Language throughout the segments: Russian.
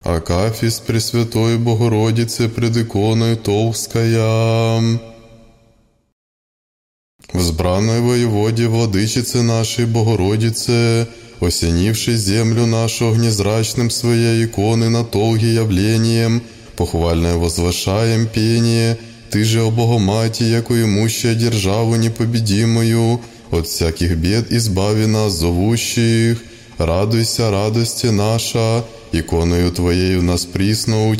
Акафист Пресвятой Богородицы пред иконой Толская. Взбранной воеводе, владычице нашей Богородице, осенившей землю нашу огнезрачным своей иконы на Толге явлением, похвальное возвышаем пение, Ты же, о Богомати, яко имущая державу непобедимую, от всяких бед избави нас, зовущих. Радуйся, радости наша, иконою Твоею нас присно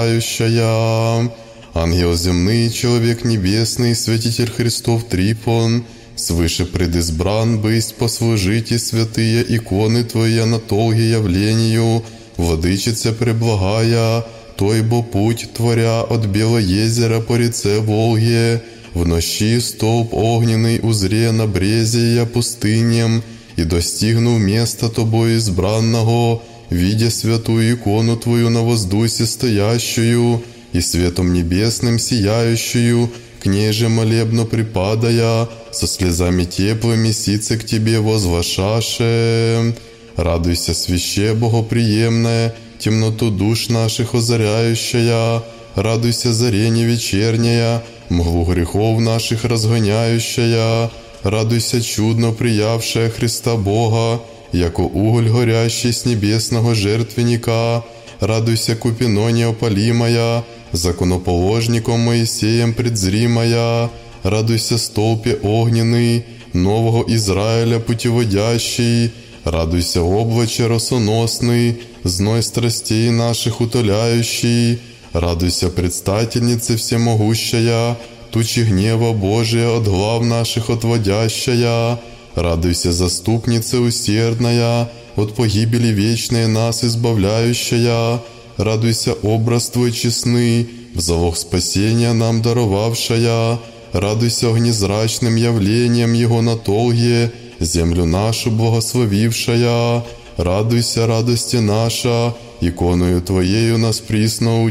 утешающая. Ангел земный, человек небесный, святитель Христов Трифон, свыше предизбран бысть послужить и святые иконы Твои на Толге явлению, владычица преблагая, Той бо путь творя от Белоезера по реце Волге, в нощи столб огненный узре на брезе я пустыням, и достигнув места Тобой избранного, видя святую икону Твою на воздусе стоящую, и светом небесным сияющую, к ней же молебно припадая, со слезами теплыми сице к Тебе возвышаше. Радуйся, свяще богоприемное, темноту душ наших озаряющая, радуйся, зарение вечерняя, мглу грехов наших разгоняющая, радуйся, чудно приявшая Христа Бога, яко уголь горящий с небесного жертвенника, радуйся, купино неопалимая, законоположником Моисеем предзримая, радуйся, столпе огненный, нового Израиля путеводящий, радуйся, облаче росоносный, зной страстей наших утоляющий, радуйся, предстательнице всемогущая, тучи гнева Божия от глав наших отводящая, радуйся, заступница усердная, от погибели вечной нас избавляющая, радуйся, образ Твой честный, в залог спасения нам даровавшая, радуйся огнезрачным явлением Его на Толге, землю нашу благословившая, радуйся, радости наша, иконою Твоею нас присно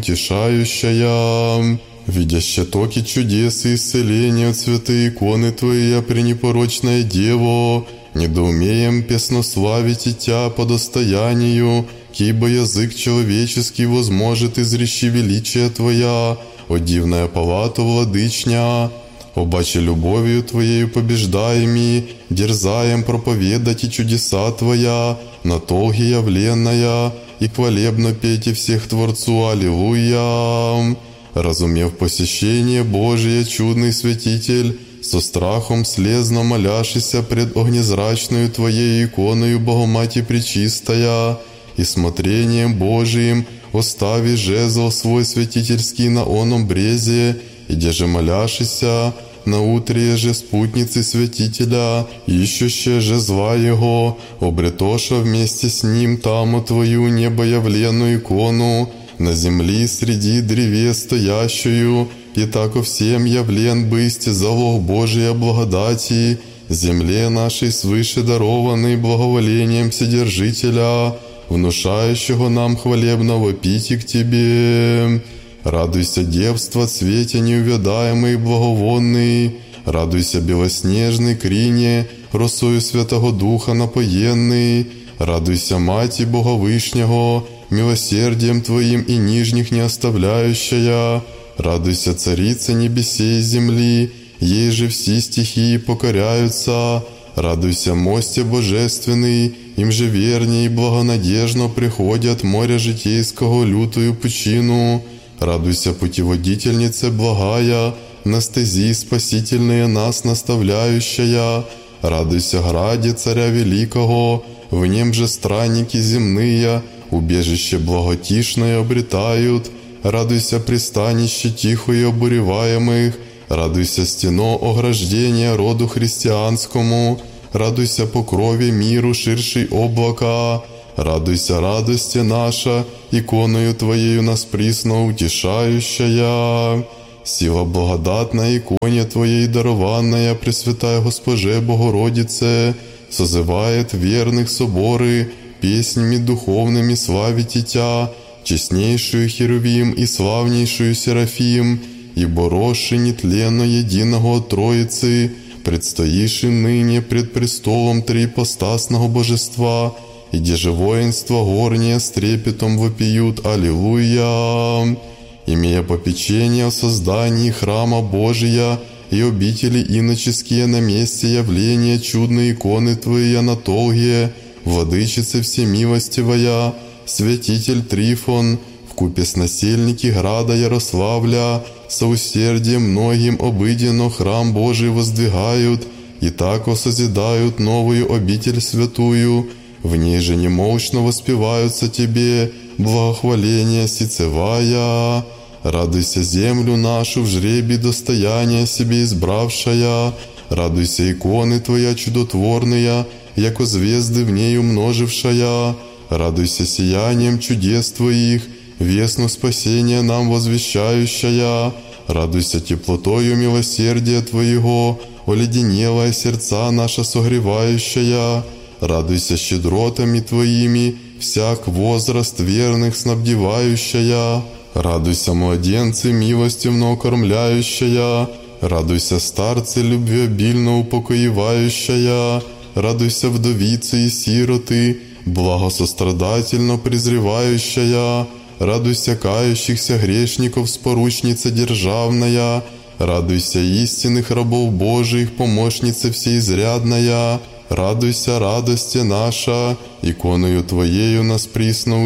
утешающая. Видяще токи чудес и исцеления от святой иконы Твоей, пренепорочная Дево, недоумеем песнославить и Тя по достоянию, кибо язык человеческий возможет изречи величие Твоя, о дивная палата владычня. Обаче любовью Твоею побеждаеми, дерзаем проповедать и чудеса Твоя, на Толге явленная, и хвалебно пейте всех Творцу, аллилуйя. Разумев посещение Божие, чудный святитель, со страхом слезно моляшися пред огнезрачную Твоей иконою Богомати Пречистая, и смотрением Божиим остави жезл свой святительский на оном брезе, и деже моляшися, на утрие же спутницы святителя, ищущие же зла его, обретоша вместе с ним таму Твою небоявленную икону, на земли среди древес стоящую, и тако всем явлен бысть залог Божия благодати, земле нашей свыше дарованной благоволением Вседержителя, внушающего нам хвалебного пити к Тебе. Радуйся, девство, цвете неувядаемый и благовонный, радуйся, белоснежный крине, росою Святого Духа напоенный, радуйся, Мати Бога Вышнего, милосердием Твоим и нижних не оставляющая, радуйся, Царица небесей и земли, ей же все стихии покоряются, радуйся, мосте божественный, им же вернее и благонадежно приходят моря житейского лютую пучину, радуйся, путеводительнице благая, на стези спасительные нас наставляющая, радуйся, граде Царя Великого, в нем же странники земные, убежище благотишное обретают, радуйся, пристанище тихое обуреваемых, радуйся, стено ограждения роду христианскому, радуйся, покрове миру ширшей облака, радуйся, радости наша, иконою Твоею нас присно утешающая. Сила благодатная иконе Твоей дарованная, Пресвятая Госпоже Богородице, созывает верных соборы, песнями духовными славить Тя, честнейшую Херувим и славнейшую Серафим, ибо росши нетленно единого от Троицы, предстоиши ныне пред престолом триипостасного Божества, и где же воинство горнее с трепетом вопиют «Аллилуйя!» Имея попечение о создании храма Божия и обители иноческие на месте явления чудной иконы Твоей Анатолгия, владычице всемилостивая, святитель Трифон, вкупе с насельники града Ярославля, со усердием многим обыденно храм Божий воздвигают, и тако созидают новую обитель святую, в ней же немолчно воспеваются Тебе благохваления сицевая. Радуйся землю нашу в жребии достояния себе избравшая, радуйся иконы Твоя чудотворная, яко звезды в ней умножившая, радуйся сиянием чудес Твоих, вестно спасение нам возвещающая, радуйся теплотою милосердия Твоего, оледенелая сердца наша согревающая, радуйся щедротами Твоими, всяк возраст верных снабдевающая, радуйся, младенцы, милостивно окормляющая, радуйся, старцы, любвеобильно упокоивающая, радуйся, вдовицы и сироты, благосострадательно презревающая, радуйся, кающихся грешников, споручница державная, радуйся, истинных рабов Божиих, помощница всеизрядная, радуйся, радости наша, иконою Твоею нас присно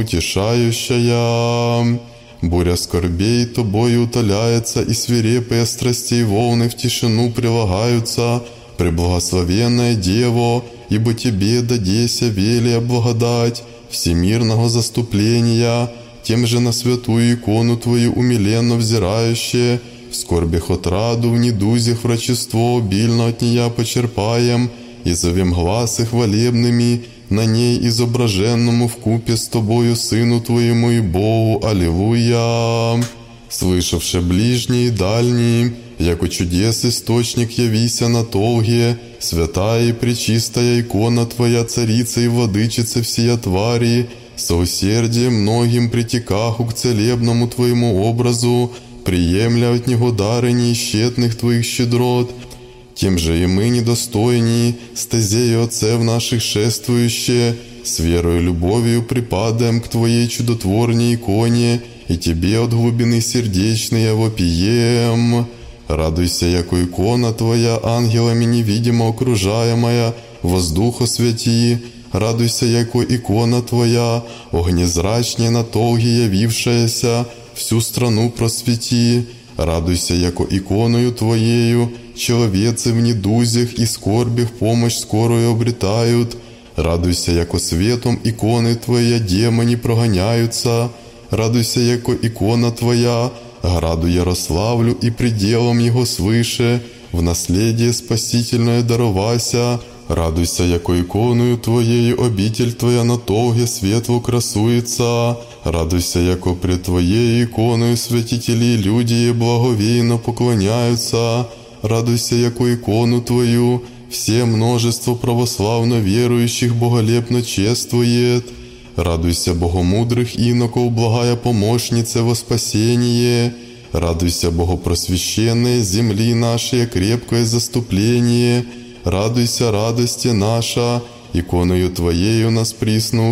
утешающая. Буря скорбей Тобою утоляется, и свирепые страстей волны в тишину прилагаются. Преблагословенная Дево, ибо Тебе дадеся велия благодать всемирного заступления, тем же на святую икону Твою умиленно взирающие, в скорбях отраду, в недузях врачество обильно от нея почерпаем, и зовем гласы хвалебными на ней изображенному вкупе с Тобою, Сыну Твоему и Богу. Аллилуйя! Слышавши ближние и дальние, яко чудес источник явися на Толге, святая и пречистая икона Твоя, Царица и Владычица всея твари, со усердием многим притекаху к целебному Твоему образу, приемля от Него дары неисчетных Твоих щедрот, тем же и мы недостойни, стезею Отцев наших шествующие, с верою и любовью припадаем к Твоей чудотворней иконе, и Тебе от глубины сердечной вопием. Радуйся, яко икона Твоя, ангелами невидимо окружаемая, воздуха святи, радуйся, яко икона Твоя, огнезрачнее на Толге явившаяся, всю страну просвети. Радуйся, яко иконою Твоею человецы в недузях и скорбях помощь скорую обретают. Радуйся, яко светом иконы Твоя демоны прогоняются. Радуйся, яко икона Твоя граду Ярославлю и пределом его свыше в наследие спасительное даровася. Радуйся, яко иконою Твоею обитель Твоя на Толге светло красуется. Радуйся, яко пред Твоей иконою святители и люди благовейно поклоняются. Радуйся, яко икону Твою все множество православно верующих боголепно чествует. Радуйся, богомудрых иноков, благая помощница во спасение. Радуйся, богопросвященные земли нашей, крепкое заступление. Радуйся, радости наша, иконою Твоею нас присно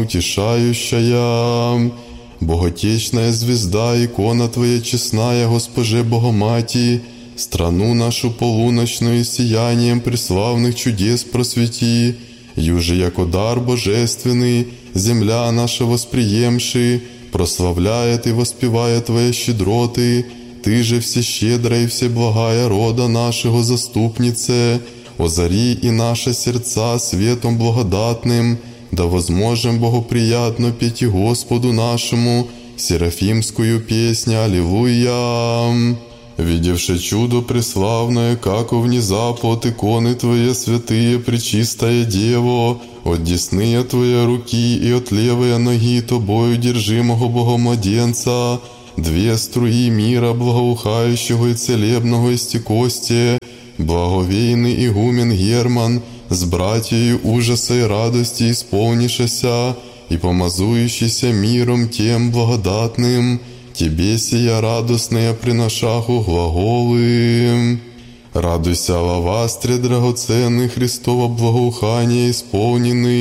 утешающая. Боготечная звезда, икона Твоя честная, Госпоже Богомати, страну нашу полуночную сиянием преславных чудес просвети, юже яко дар божественный, земля наша восприемши, прославляет и воспевает Твои щедроты, Ты же всещедрая и всеблагая рода нашего заступнице, озари и наши сердца светом благодатным, да возможем богоприятно петь Господу нашему серафимскую песню «Аллилуйя». Видевши чудо преславное, как внезапно от иконы Твоей святые, пречистая Дево, от десные Твоей руки и от левой ноги Тобою держимого Богомладенца, две струи мира благоухающего и целебного истекости, благовейный игумен Герман, с братьею ужаса и радости исполнившися и помазующийся миром тем благодатным, Тебе сия радостная приношаху глаголы. Радуйся, алавастре драгоценный Христово благоухание исполненный,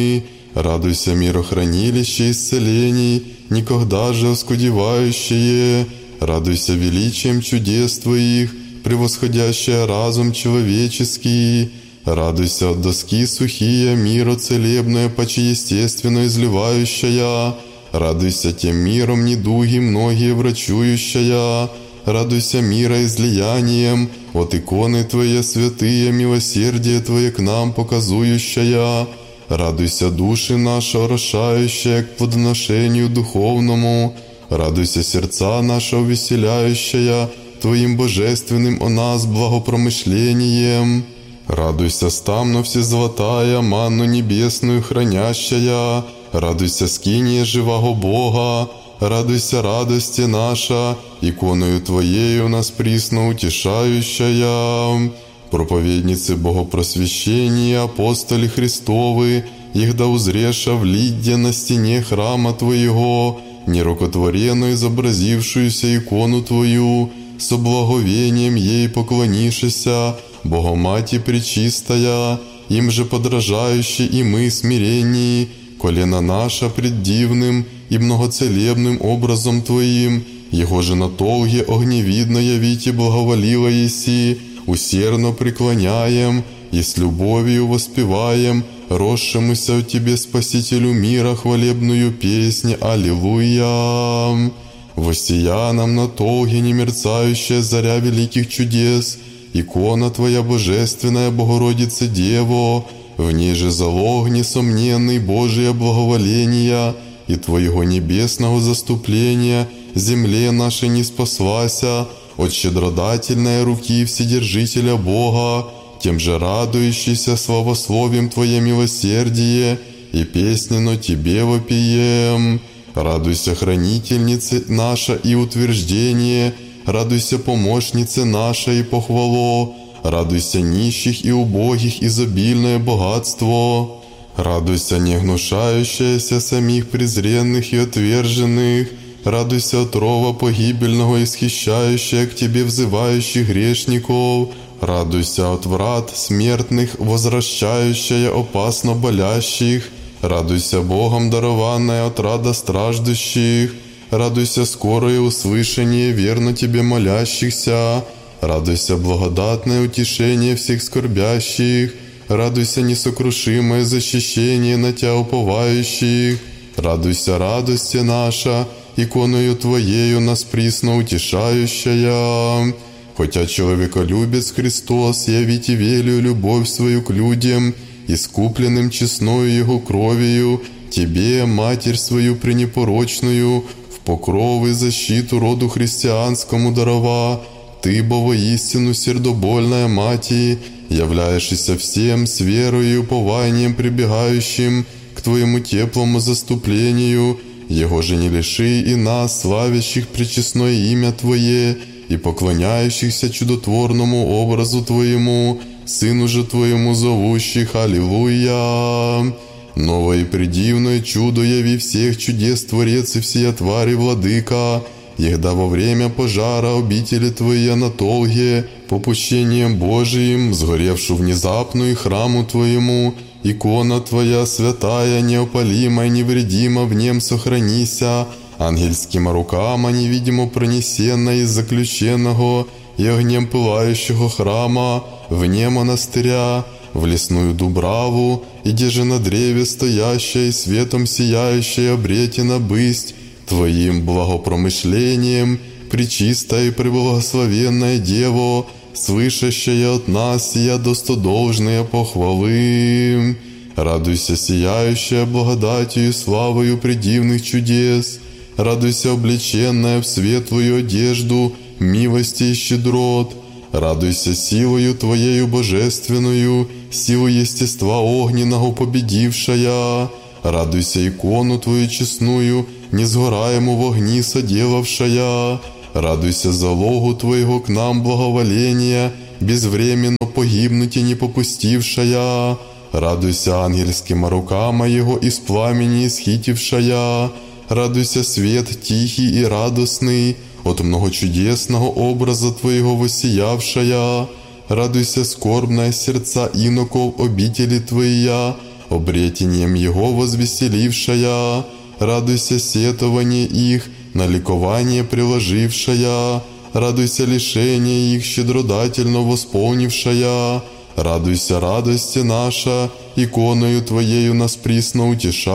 Радуйся, мирохранилище исцелений, никогда же оскудевающее. Радуйся величием чудес Твоих, превосходящее разум человеческий. Радуйся от доски сухие, миро целебное, почеестественно изливающая. Радуйся тем миром недуги многие врачующая. Радуйся мира излиянием, от иконы Твоя святые, милосердие Твое к нам показующая. Радуйся, души наша, орошающая к плодоношению духовному. Радуйся, сердца наша увеселяющая Твоим божественным о нас благопромышлением. Радуйся, стамно всезолотая, манну небесную хранящая. Радуйся, скиния живого Бога. Радуйся, радости наша, иконою Твоею нас присно утешающая. Проповедницы Богопросвящения, апостоли Христовы, их да узреша в лидде на стене храма Твоего, нерукотворенно изобразившуюся икону Твою, со благовением ей поклонишися, Богомати Пречистая, им же подражающие и мы смиреннии, колено наша пред дивным и многоцелебным образом Твоим, Его же на толге огневидно явите благоволила еси, усердно преклоняем и с любовью воспеваем росшемуся в Тебе Спасителю мира хвалебную песнь Аллилуйя. Воссия нам на толге немерцающая заря великих чудес, икона Твоя божественная Богородица Дево, в ней же залог несомненный Божия благоволения и Твоего небесного заступления земле нашей не спаслася от щедродательной руки Вседержителя Бога, тем же радующийся славословием Твое милосердие и песненно Тебе вопием. Радуйся, хранительница наша и утверждение, радуйся, помощница наша и похвало, радуйся, нищих и убогих изобильное богатство. Радуйся, не гнушающаяся самих презренных и отверженных, радуйся, отрова погибельного, исхищающая к Тебе взывающих грешников, радуйся от врат смертных, возвращающая опасно болящих, радуйся, Богом дарованная отрада страждущих, радуйся, скорое услышание верно Тебе молящихся, радуйся, благодатное утешение всех скорбящих, радуйся, несокрушимое защищение на Тя уповающих, радуйся, радости наша, иконою Твоею нас присно утешающая. Хотя человеколюбец Христос, явите велию любовь свою к людям, искупленным честною Его кровью, Тебе, Матерь свою пренепорочную, в покров и защиту роду христианскому дарова, Ты, бо воистину сердобольная Мати, являешься всем с верою и упованием прибегающим к Твоему теплому заступлению, Его же не лиши и нас, славящих пречестное имя Твое и поклоняющихся чудотворному образу Твоему, Сыну же Твоему зовущих. Аллилуйя! Новое и предивное чудо яви всех чудес Творец и всея твари Владыка, егда во время пожара обители Твои на Толге, попущением Божиим, сгоревшу внезапно и храму Твоему, икона Твоя святая, неопалимая, невредима, в нем сохранися, ангельским рукам невидимо пронесенна из заключенного и огнем пылающего храма, вне монастыря, в лесную дубраву, и где же на древе стоящая и светом сияющая обретена бысть Твоим благопромышлением, пречистая и преблагословенная Дево, слышащая от нас сия достодолжные похвалы. Радуйся, сияющая благодатью и славою предивных чудес, радуйся, облеченная в светлую одежду милости и щедрот, радуйся силою Твоею божественную, силу естества огненного победившая, радуйся, икону Твою честную, несгораему в огни соделавшая, радуйся, залогу Твоего к нам благоволения, безвременно погибнуть и не попустившая, радуйся, ангельским рукам Его из пламени исхитившая, радуйся, свет тихий и радостный, от многочудесного образа Твоего воссиявшая, радуйся, скорбная сердца иноков обители Твоя, обретением Его возвеселившая. Радуйся сетование их, на ликование приложившая. Радуйся лишение их, щедродательно восполнившая. Радуйся, радости наша, иконою Твоею нас присно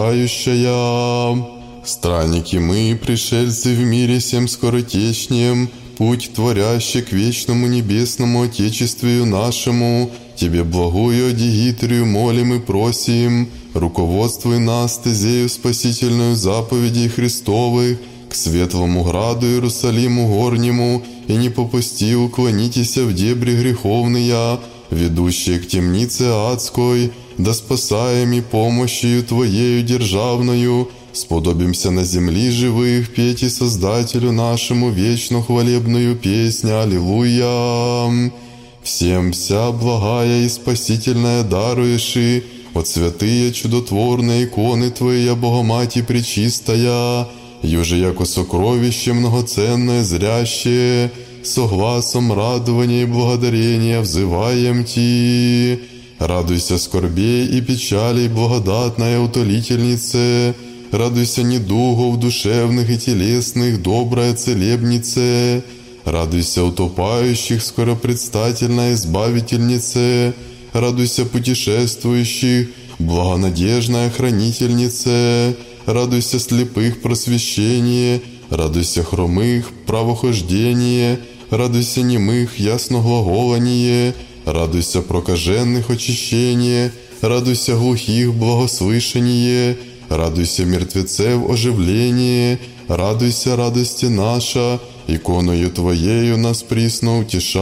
утешающая. Странники мы, пришельцы в мире всем скоротечнем, путь творящий к вечному небесному Отечествию нашему, Тебе благую Дигитрию молим и просим, руководствуй нас стезею спасительную заповедей Христовых, к светлому граду Иерусалиму горнему, и не попусти уклонитесь в дебри греховные, ведущие к темнице адской, да спасаем и помощью Твоею державною, сподобимся на земли живых петь и Создателю нашему вечно хвалебную песнь Аллилуйя. Всем вся благая и спасительная даруешь и от святые чудотворные иконы Твоя, Богомати пречистая, юже яко сокровище многоценное зрящее, со гласом радования и благодарения взываем Ти. Радуйся скорбей и печалей, благодатная утолительнице, радуйся недугов душевных и телесных, добрая целебнице, радуйся утопающих, скоропредстательная избавительнице, радуйся путешествующих, благонадежная хранительнице, радуйся слепых просвещение, радуйся хромых правохождение, радуйся немых ясноглаголание, радуйся прокаженных очищение, радуйся глухих благослышание, радуйся мертвецев оживление, радуйся, радости наша, иконою Твоею нас присно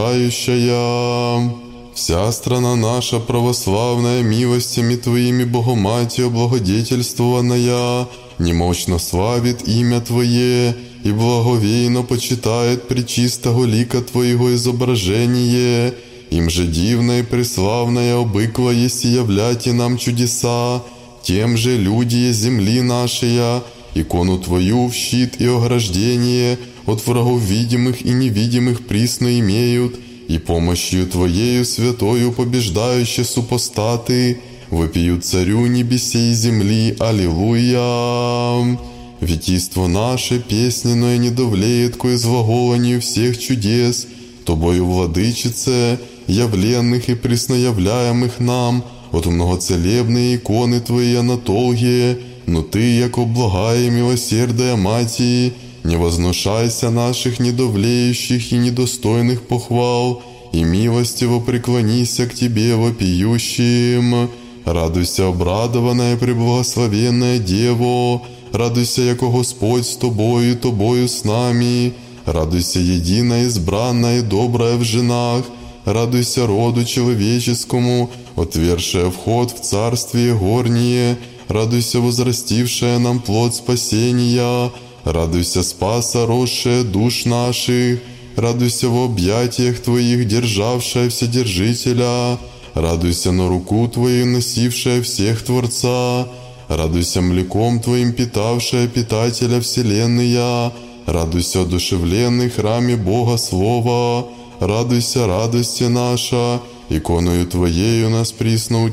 утешающая. Вся страна наша православная милостями Твоими, Богоматью, благодетельствованная, немощно славит имя Твое и благовейно почитает пречистого лика Твоего изображение. Им же дивное и преславное обыкло есть являть и нам чудеса, тем же люди земли нашей, икону Твою в щит и ограждение от врагов видимых и невидимых присно имеют, и помощью Твоею святою побеждающие супостаты вопиют Царю небесей и земли. Аллилуйя! Витийство наше песненное не довлеет ко изглаголанию всех чудес, Тобою, Владычице, явленных и пресноявляемых нам, от многоцелебные иконы Твои Анатолгие, но Ты, яко благая и милосердая Мати, не вознушайся наших недовлеющих и недостойных похвал, и милостиво преклонися к Тебе вопиющим. Радуйся, обрадованная преблагословенная Дево, радуйся, яко Господь с Тобою, Тобою с нами, радуйся, единая, избранная и добрая в женах, радуйся роду человеческому, отвершая вход в царствие горние, радуйся, возрастившая нам плод спасения, радуйся, спаса росшая душ наших, радуйся в объятиях Твоих, державшая Вседержителя, радуйся на руку Твою, носившая всех Творца, радуйся млеком Твоим, питавшая питателя вселенная, радуйся, одушевленный храме Бога Слова, радуйся, радости наша, иконою Твоею нас присно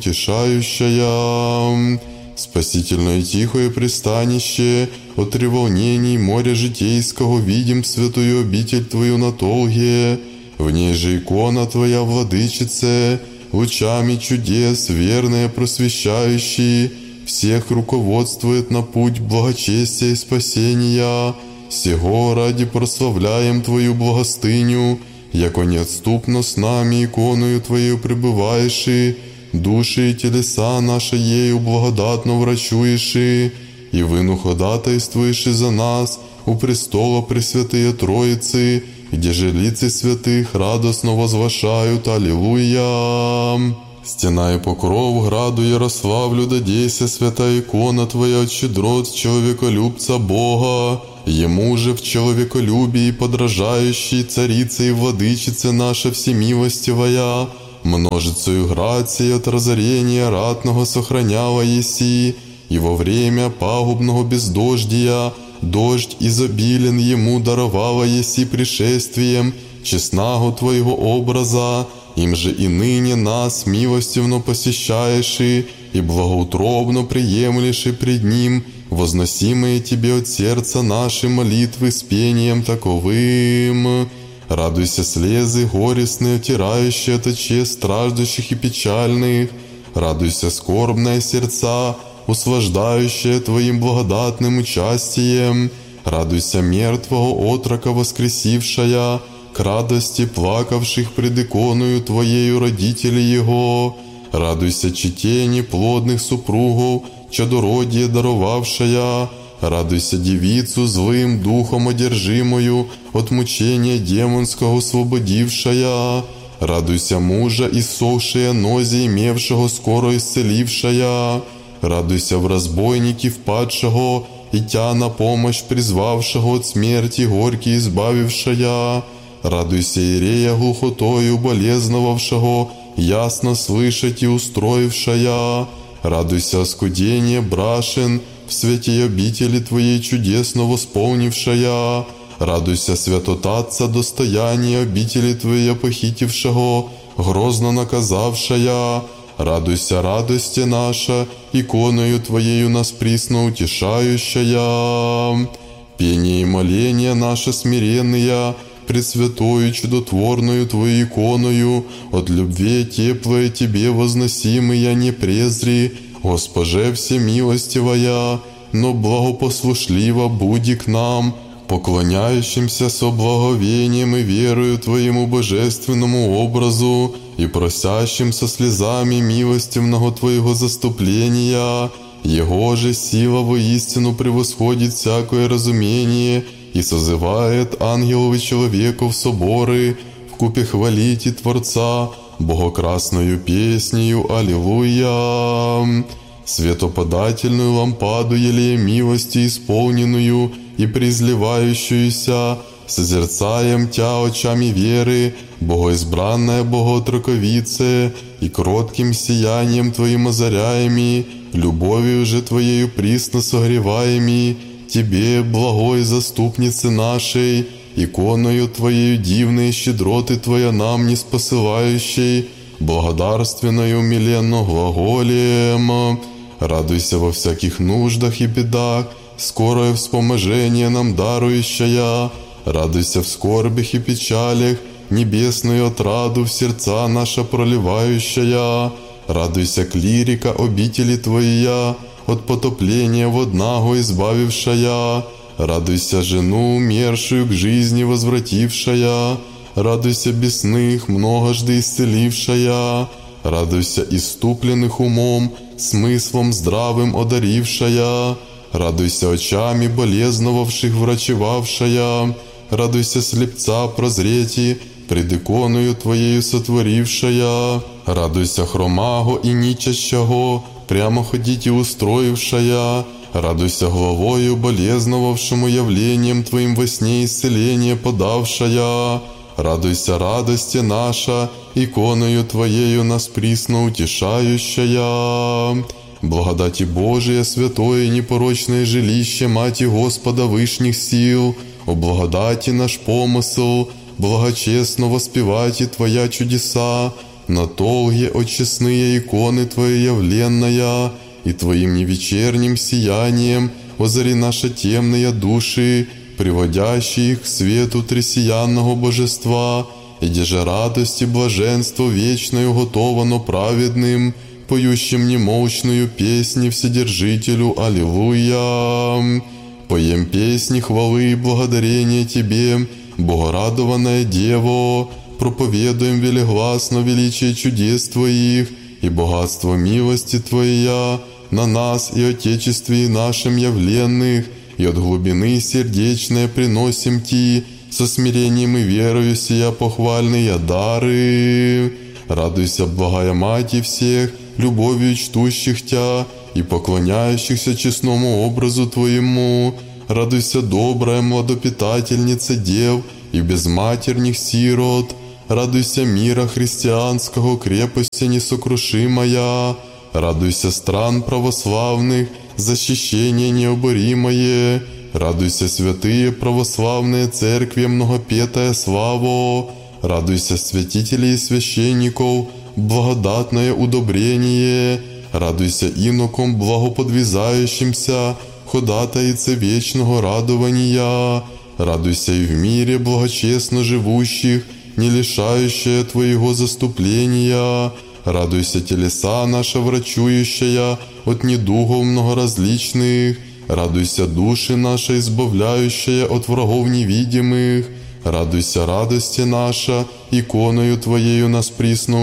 утешающая. Спасительное тихое пристанище, от треволнений моря житейского видим святую обитель Твою на Толге, в ней же икона Твоя, Владычице, лучами чудес, верная, просвещающий, всех руководствует на путь благочестия и спасения. Сего ради прославляем Твою благостыню, яко неотступно с нами иконою Твоею пребываешь, души и телеса наши ею благодатно врачуешь, и выну ходатайствуешь за нас у престола Пресвятые Троицы, где же лица святых радостно возвышают. Аллилуйя! Стена и покров граду Ярославлю дадейся, святая икона Твоя от щедрот человеколюбца Бога, Ему же в человеколюбии подражающей Царице и Владычице наша всемилостивая, множицею грации от разорения ратного сохраняла еси, и во время пагубного бездождия дождь изобилен Ему даровала еси пришествием честного Твоего образа, им же и ныне нас милостивно посещаешь и благоутробно приемлешь и пред Ним возносимые Тебе от сердца наши молитвы с пением таковым. Радуйся, слезы горестные, утирающие от очей страждущих и печальных. Радуйся, скорбные сердца, услаждающие Твоим благодатным участием. Радуйся, мертвого отрока воскресившая, к радости плакавших пред иконою Твоею родителей Его. Радуйся, чете неплодных супругов, чадородие даровавшая. Радуйся, девицу злым духом одержимую, от мучения демонского освободившая. Радуйся, мужа, иссохшая нози, имевшего скоро исцелившая. Радуйся, в разбойники впадшего, и Тя на помощь призвавшего от смерти горьки избавившая. Радуйся, Иерея глухотою болезновавшего, ясно слышать и устроившая. Радуйся, оскудение брашен, в святой обители Твоей чудесно восполнившая. Радуйся, святотатца достояние обители Твоей похитившего, грозно наказавшая. Радуйся, радости наша, иконою Твоею нас присно утешающая. Пение и моление наше смиренные, пресвятою чудотворную Твою иконою, от любви теплое Тебе возносимые не презри, Госпоже всемилостивая, но благопослушливо буди к нам, поклоняющимся со благовением и верою Твоему божественному образу и просящим со слезами милостивного Твоего заступления. Его же сила воистину превосходит всякое разумение и созывает ангелов и человеков в соборы, вкупе хвалите Творца богокрасною песнею «Аллилуйя». Светоподательную лампаду елея милости исполненную и презливающуюся, созерцаем Тя очами веры, богоизбранная Боготроковице, и кротким сиянием Твоим озаряеми, любовью же Твоею присно согреваеми, Тебе, благой заступнице нашей, иконою Твоею дивные щедроты Твоя нам не спосылающей, благодарственною умиленно глаголем. Радуйся во всяких нуждах и бедах, скорое вспоможение нам дарующая. Радуйся в скорбях и печалях, небесную отраду в сердца наша проливающая. Радуйся, клирика обители Твоя, от потопления водного избавившая. Радуйся, жену умершую к жизни возвратившая. Радуйся, бесных многожды исцелившая. Радуйся, иступленных умом, смыслом здравым одарившая. Радуйся, очами болезновавших врачевавшая. Радуйся, слепца прозрети, пред иконою Твоею сотворившая. Радуйся, хромаго и ничащего, прямо ходить и устроившая. Радуйся, главою болезновавшему явлением Твоим во сне исцеление подавшая. Радуйся, радости наша, иконою Твоею нас присно утешающая. Благодати Божия, святое непорочное жилище Мати Господа вышних сил, о благодати наш помысл, благочестно воспевайте Твоя чудеса, на толге отчестные иконы Твоя явленная, и Твоим невечерним сиянием озари наши темные души, приводящие их к свету тресиянного божества, и деже радость и блаженство вечное уготовано праведным, поющим немолчную песни Вседержителю «Аллилуйя». Поем песни хвалы и благодарения Тебе, Богорадованная Дево, проповедуем велигласно величие чудес Твоих и богатство милости Твоя на нас и Отечестве нашим явленных, и от глубины сердечной приносим Ти со смирением и верою сия похвальные дары. Радуйся, благая Мати всех, любовью чтущих Тя и поклоняющихся честному образу Твоему. Радуйся, добрая младопитательница дев и безматерных сирот. Радуйся, мира христианского, крепости несокрушимая. Радуйся, стран православных, защищение необоримое. Радуйся, святые православные церкви, многопетая славу. Радуйся, святителей и священников, благодатное удобрение. Радуйся иноком благоподвязающимся, ходатайце вечного радования. Радуйся и в мире благочестно живущих, не лишающая Твоего заступления. Радуйся, телеса наша врачующая от недугов многоразличных. Радуйся, души наша избавляющая от врагов невидимых. Радуйся, радости наша, иконою Твоею нас присно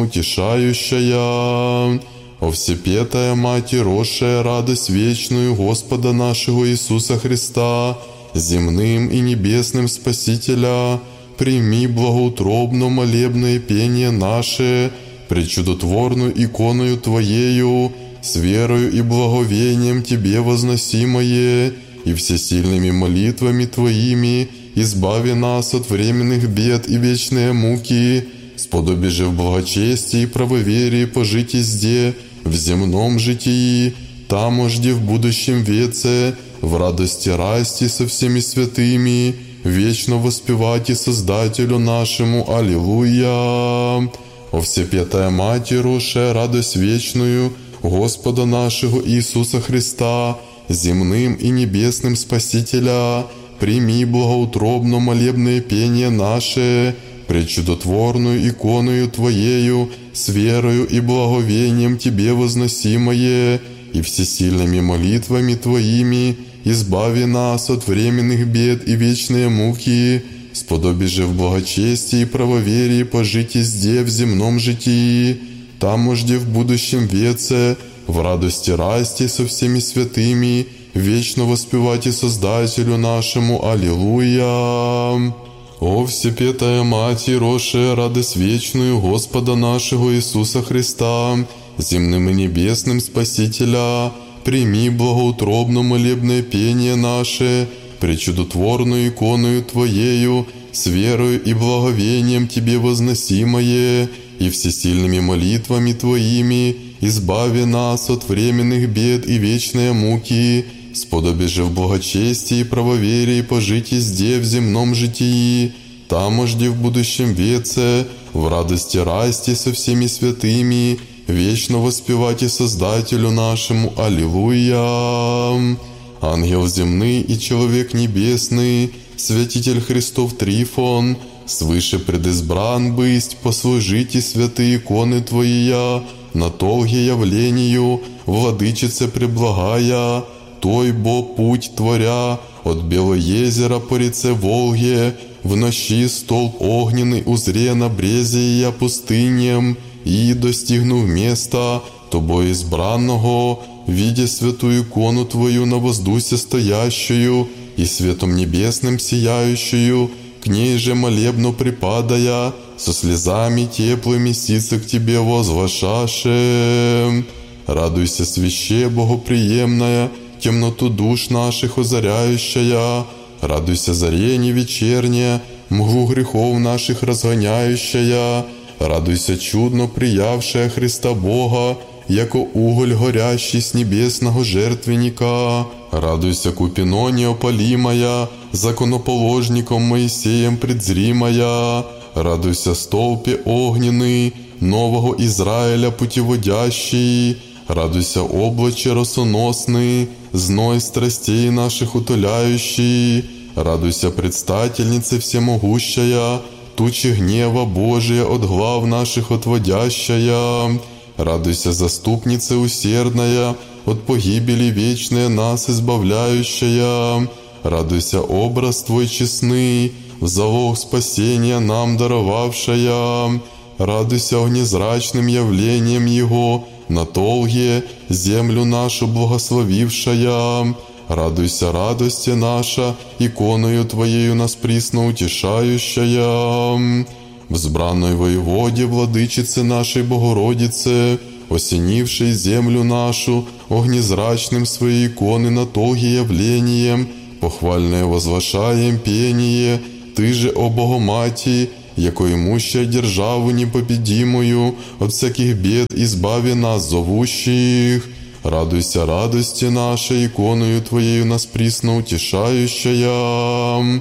утешающая. О Всепетая Матерь, росшая радость вечную Господа нашего Иисуса Христа, земным и небесным Спасителя, прими благоутробно молебное пение наше, пречудотворную иконою Твоею, с верою и благовением Тебе возносимое, и всесильными молитвами Твоими избави нас от временных бед и вечные муки, сподоби же в благочестии и правоверии пожить везде, в земном житии, таможде в будущем веце, в радости расти со всеми святыми, вечно воспевать и Создателю нашему. Аллилуйя! О Всепетая Матерь, росшая радость вечную Господа нашего Иисуса Христа, земным и небесным Спасителя, прими благоутробно молебное пение наше, пречудотворную иконою Твоею, с верою и благовением Тебе возносимое, и всесильными молитвами Твоими избави нас от временных бед и вечные муки, сподоби же в благочестии и правоверии пожить везде в земном житии, таможде в будущем веце, в радости расти со всеми святыми, вечно воспевать и Создателю нашему. Аллилуйя! О Всепетая Матерь, росшая радость вечную Господа нашего Иисуса Христа, земным и небесным Спасителя, прими благоутробно молебное пение наше, пречудотворную иконою Твоею, с верою и благовением Тебе возносимое, и всесильными молитвами Твоими избави нас от временных бед и вечные муки, сподоби же в благочестии и правоверии пожить везде в земном житии, таможде в будущем веце, в радости расти со всеми святыми, вечно воспевать и Создателю нашему. Аллилуйя! Ангел земный и человек небесный, святитель Христов Трифон, свыше предизбран бысть, послужите святые иконы Твоя, на толге явлению, владычице преблагая, Той бо путь творя, от Белоезера по реце Волге, в ночи столб огненный узре на брезе я пустынем, и, достигнув места, Тобой избранного, видя святую икону Твою на воздусе стоящую и светом небесным сияющую, к ней же молебно припадая, со слезами теплыми сица к Тебе возвышаше. Радуйся, свяще богоприемная, темноту душ наших озаряющая, радуйся, зарение вечерняя, мглу грехов наших разгоняющая, радуйся, чудно приявшая Христа Бога, яко уголь горящий с небесного жертвенника. Радуйся, купино неопалимая, законоположником Моисеем предзримая. Радуйся, столпе огненный, нового Израиля путеводящий. Радуйся, облаче росоносный, зной страстей наших утоляющий. Радуйся, предстательнице всемогущая, тучи гнева Божия от глав наших отводящая. Радуйся, заступница усердная, от погибели вечная нас избавляющая. Радуйся, образ Твой честный, в залог спасения нам даровавшая. Радуйся огнезрачным явлением Его, на толге землю нашу благословившая. Радуйся, радости наша, иконою Твоею нас присно утешающая. Взбранной воеводе, владычице нашей Богородице, осенившей землю нашу огнезрачным своей иконы на толге явлением, похвальное возвышаем пение, Ты же, о Богомати, яко имущая державу непобедимую, от всяких бед избави нас зовущих. Радуйся, радости нашей, иконою Твоею нас присно утешающая.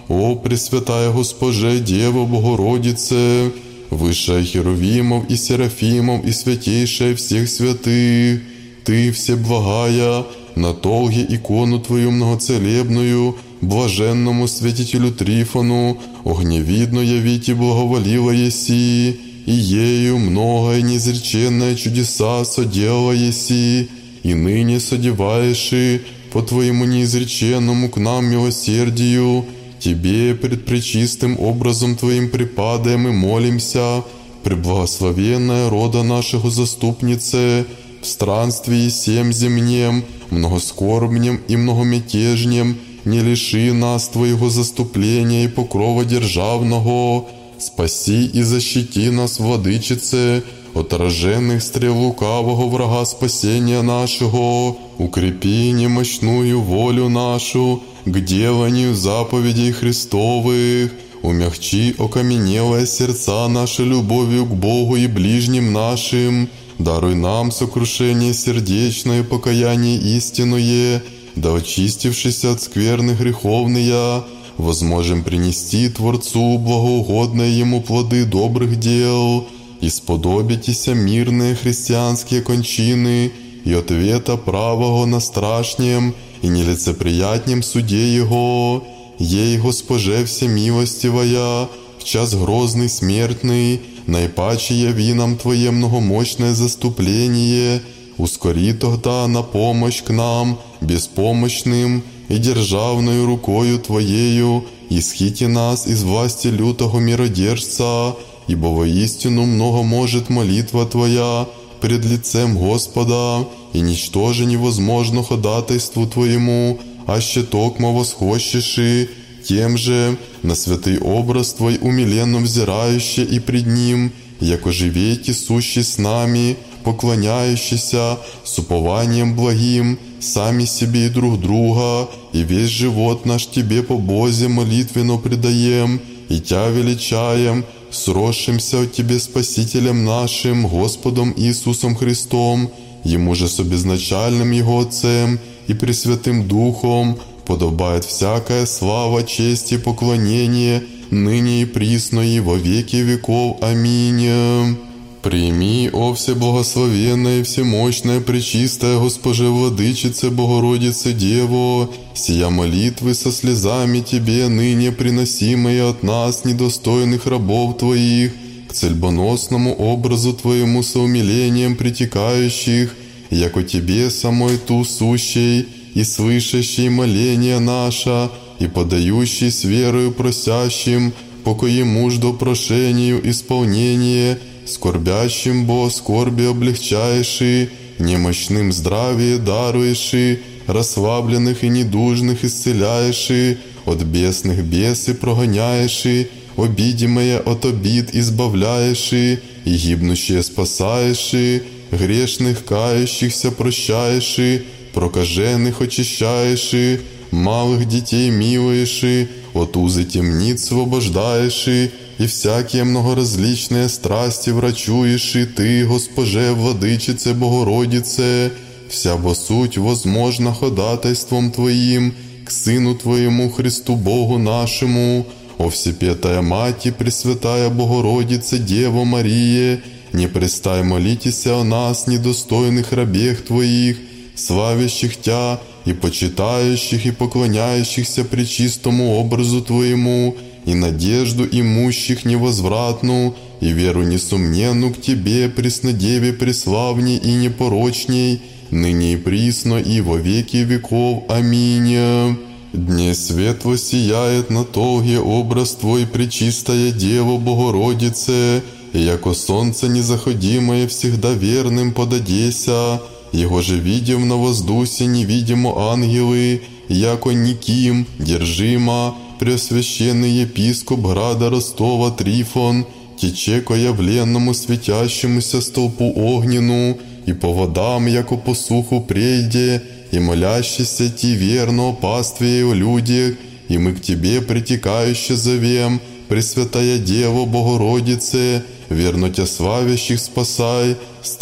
О Пресвятая Госпоже, Дева Богородице, высшая Херувимов и Серафимов и святейшая всех святых, Ты, Всеблагая, на толге икону Твою многоцелебную, блаженному святителю Трифону, огневидно явить и благоволила еси, и ею многое неизреченное чудеса соделала еси, и ныне содеваешь по Твоему неизреченному к нам милосердию, Тебе пред пречистым образом Твоим припадаем и молимся, преблагословенная рода нашего заступнице, в странстве всем земнем, многоскорбнем и многомятежнем, не лиши нас Твоего заступления и покрова державного. Спаси и защити нас, Владычице, от роженных стрел лукавого врага спасения нашего. Укрепи немощную волю нашу к деланию заповедей Христовых. Умягчи окаменелые сердца наши любовью к Богу и ближним нашим. Даруй нам сокрушение сердечное, покаяние истинное, да очистившись от скверны греховные, возможем принести Творцу благоугодные Ему плоды добрых дел, и сподобитеся мирные христианские кончины и ответа правого на страшнем и нелицеприятнем суде Его. Ей, Госпоже всемилостивая, в час грозный смертный, наипаче яви нам Твое многомощное заступление, ускори тогда на помощь к нам, беспомощным, и державною рукою Твоею исхити нас из власти лютого миродержца, ибо воистину много может молитва Твоя пред лицем Господа, и ничтоже невозможно ходатайству Твоему, аще токмо восхощеши, тем же на святый образ Твой умиленно взирающий и пред Ним, яко живейте сущий с нами, поклоняющийся с упованием благим, сами себе и друг друга, и весь живот наш Тебе по Бозе молитвенно предаем, и Тя величаем, сросшимся от Тебе Спасителем нашим, Господом Иисусом Христом, Ему же с обезначальным Его Отцем и Пресвятым Духом подобает всякая слава, честь и поклонение, ныне и присно и во веки веков. Аминь. Прими, о всеблагословенная и всемощная, пречистая Госпоже Владычице, Богородице Дево, сия молитвы со слезами Тебе, ныне приносимые от нас, недостойных рабов Твоих, к цельбоносному образу Твоему со умилением притекающих, яко Тебе самой Ту сущей и слышащей моления наша, и подающий с верою просящим, покоему жду прошению исполнение, скорбящим бо скорби облегчаеши, немощным здравие даруеши, расслабленных и недужных исцеляеши, от бесных бесы прогоняеши, обидимые от обид избавляеши, и гибнущие спасаеши, грешных кающихся прощаеши, прокаженных очищаеши, малых детей милуеши, от узы темниц освобождаеши, и всякие многоразличные страсти врачуеши Ты, Госпоже Владычице Богородице, вся бо суть возможна ходатайством Твоим к Сыну Твоему Христу Богу нашему, о Всепетая Мати, Пресвятая Богородице, Дева Мария, не престай молитеся о нас, недостойных рабех Твоих, славящих Тя и почитающих и поклоняющихся пречистому образу Твоему, и надежду имущих невозвратну, и веру несомненну к Тебе, Преснодеве преславней и непорочней, ныне и присно и во веки веков. Аминь. Дне свет воссияет на толге образ Твой, Пречистая Дева Богородице, и яко солнце незаходимое всегда верным подадеся, Его же видим на воздусе невидимо ангелы, яко никим держима, Преосвященный епископ града Ростова Трифон, тече ко явленному светящемуся столпу огнену, и по водам, яко по суху прейде, и молящийся Ти верно о пастве и о людях, и мы к Тебе притекающе зовем, Пресвятая Дева Богородице, верно Тя славящих спасай,